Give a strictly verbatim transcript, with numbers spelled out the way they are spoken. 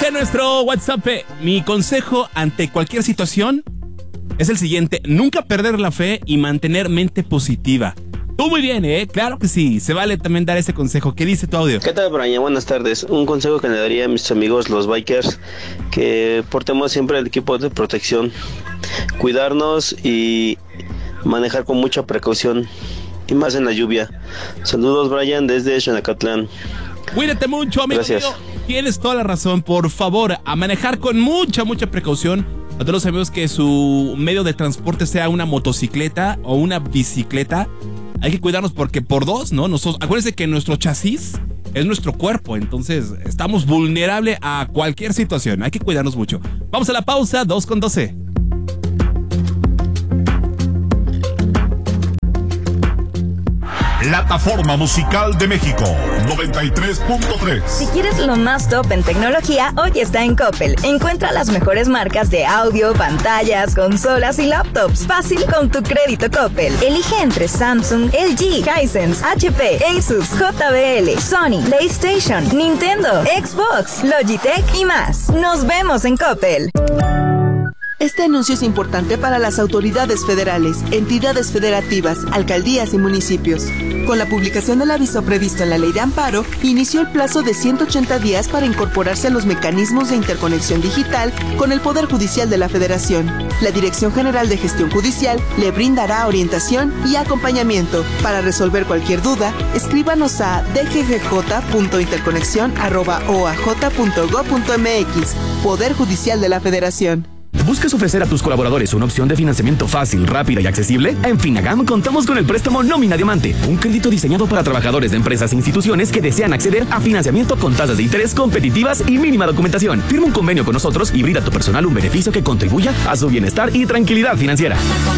Dice nuestro WhatsApp, mi consejo ante cualquier situación es el siguiente: nunca perder la fe y mantener mente positiva. Tú muy bien, ¿eh? Claro que sí, se vale también dar ese consejo. ¿Qué dice tu audio? ¿Qué tal, Brian? Buenas tardes. Un consejo que le daría a mis amigos los bikers, que portemos siempre el equipo de protección, cuidarnos y manejar con mucha precaución, y más en la lluvia. Saludos, Brian, desde Xonacatlán. Cuídate mucho, amigo. Gracias. Mío. Tienes toda la razón. Por favor, a manejar con mucha, mucha precaución. A todos los amigos que su medio de transporte sea una motocicleta o una bicicleta, hay que cuidarnos porque por dos, ¿no? Nosotros, acuérdense que nuestro chasis es nuestro cuerpo, entonces estamos vulnerables a cualquier situación. Hay que cuidarnos mucho. Vamos a la pausa, dos con doce. Plataforma Musical de México, noventa y tres punto tres. Si quieres lo más top en tecnología, hoy está en Coppel. Encuentra las mejores marcas de audio, pantallas, consolas y laptops. Fácil con tu crédito Coppel. Elige entre Samsung, L G, Hisense, H P, Asus, J B L, Sony, PlayStation, Nintendo, Xbox, Logitech y más. Nos vemos en Coppel. Este anuncio es importante para las autoridades federales, entidades federativas, alcaldías y municipios. Con la publicación del aviso previsto en la Ley de Amparo, inició el plazo de ciento ochenta días para incorporarse a los mecanismos de interconexión digital con el Poder Judicial de la Federación. La Dirección General de Gestión Judicial le brindará orientación y acompañamiento. Para resolver cualquier duda, escríbanos a d g g j punto interconexión arroba o a j punto gob punto m x. Poder Judicial de la Federación. ¿Buscas ofrecer a tus colaboradores una opción de financiamiento fácil, rápida y accesible? En Finagam contamos con el préstamo Nómina Diamante, un crédito diseñado para trabajadores de empresas e instituciones que desean acceder a financiamiento con tasas de interés competitivas y mínima documentación. Firma un convenio con nosotros y brinda a tu personal un beneficio que contribuya a su bienestar y tranquilidad financiera.